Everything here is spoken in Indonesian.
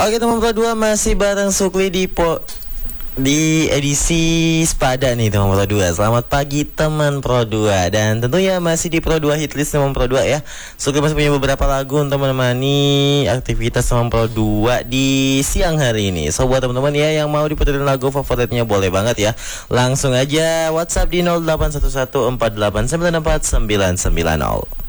Oke teman Pro 2, masih bareng Sukli di edisi Sepada nih teman Pro 2. Selamat pagi teman Pro 2. Dan tentunya masih di Pro 2 Hitlist teman Pro 2 ya. Sukli masih punya beberapa lagu untuk menemani aktivitas teman Pro 2 di siang hari ini. So buat teman-teman ya yang mau diputerin lagu favoritnya, boleh banget ya. Langsung aja WhatsApp di 081148949990.